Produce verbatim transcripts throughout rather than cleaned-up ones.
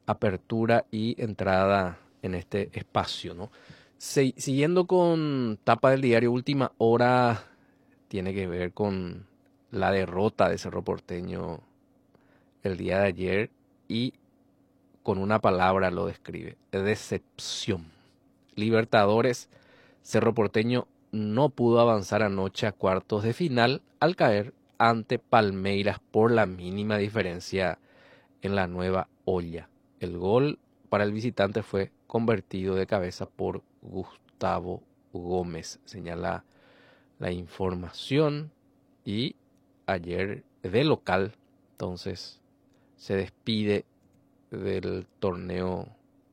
apertura y entrada en este espacio, ¿no? Se- siguiendo con tapa del diario Última Hora, tiene que ver con la derrota de Cerro Porteño el día de ayer y con una palabra lo describe: decepción. Libertadores, Cerro Porteño no pudo avanzar anoche a cuartos de final al caer ante Palmeiras por la mínima diferencia en la nueva olla. El gol para el visitante fue convertido de cabeza por Gustavo Gómez, señala la información. Y ayer de local, entonces, se despide del torneo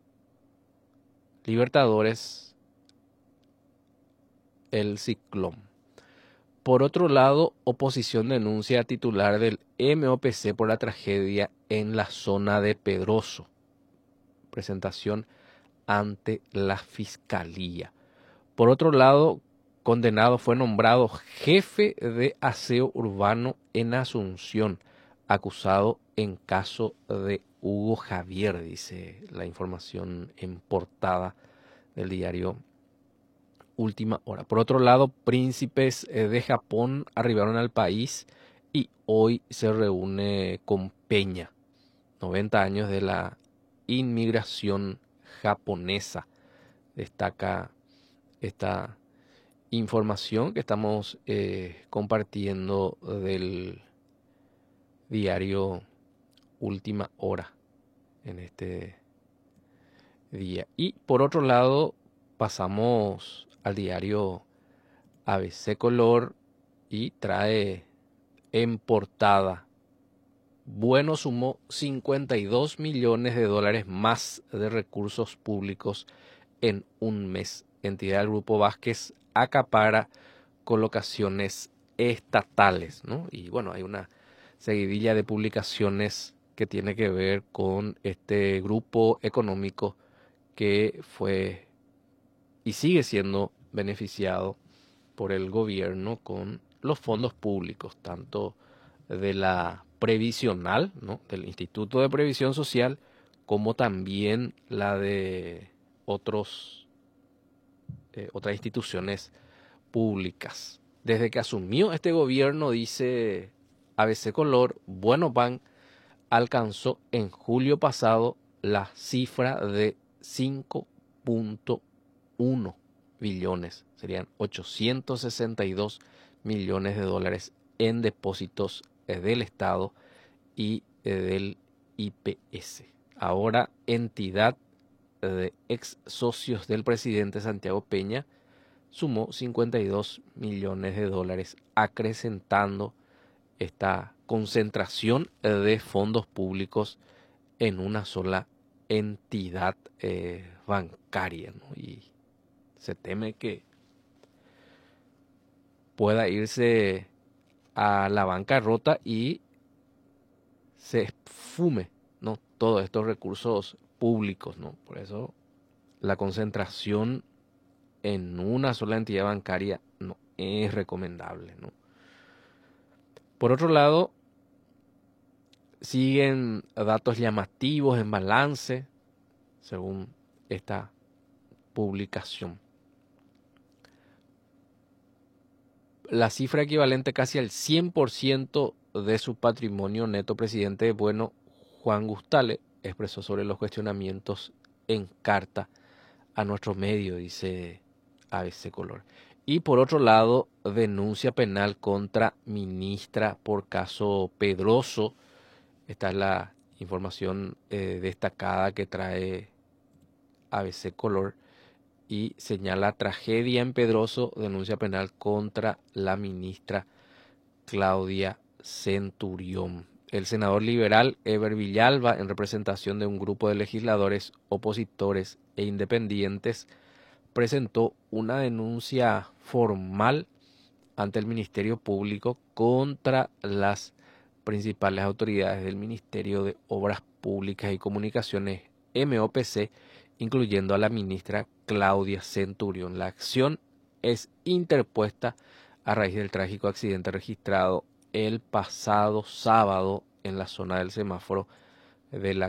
Libertadores el Ciclón. Por otro lado, oposición denuncia a titular del M O P C por la tragedia en la zona de Pedroso. Presentación ante la Fiscalía. Por otro lado, condenado fue nombrado jefe de aseo urbano en Asunción, acusado en caso de Hugo Javier, dice la información en portada del diario Última Hora. Por otro lado, príncipes eh, de Japón arribaron al país y hoy se reúne con Peña, noventa años de la inmigración japonesa. Destaca esta información que estamos eh, compartiendo del diario Última Hora en este día. Y por otro lado, pasamos al diario A B C Color y trae en portada: Bueno sumó cincuenta y dos millones de dólares más de recursos públicos en un mes. Entidad del Grupo Vázquez acapara colocaciones estatales, ¿no? Y bueno, hay una seguidilla de publicaciones que tiene que ver con este grupo económico que fue y sigue siendo beneficiado por el gobierno con los fondos públicos, tanto de la previsional, ¿no?, del Instituto de Previsión Social, como también la de otros, eh, otras instituciones públicas. Desde que asumió este gobierno, dice A B C Color, Bueno Bank alcanzó en julio pasado la cifra de cinco punto uno billones, serían ochocientos sesenta y dos millones de dólares en depósitos eh, del Estado y eh, del I P S. Ahora, entidad de ex socios del presidente Santiago Peña sumó cincuenta y dos millones de dólares, acrecentando esta concentración de fondos públicos en una sola entidad eh, bancaria, ¿no? Y se teme que pueda irse a la bancarrota y se esfume, ¿no?, todos estos recursos públicos, ¿no? Por eso la concentración en una sola entidad bancaria no es recomendable, ¿no? Por otro lado, siguen datos llamativos en balance, según esta publicación. La cifra equivalente casi al cien por ciento de su patrimonio neto. Presidente Bueno, Juan Gustale, expresó sobre los cuestionamientos en carta a nuestro medio, dice A B C Color. Y por otro lado, denuncia penal contra ministra por caso Pedroso. Esta es la información eh, destacada que trae A B C Color y señala: tragedia en Pedroso, denuncia penal contra la ministra Claudia Centurión. El senador liberal Eber Villalba, en representación de un grupo de legisladores opositores e independientes, presentó una denuncia formal ante el Ministerio Público contra las principales autoridades del Ministerio de Obras Públicas y Comunicaciones, M O P C, incluyendo a la ministra Claudia Centurión. La acción es interpuesta a raíz del trágico accidente registrado el pasado sábado en la zona del semáforo de la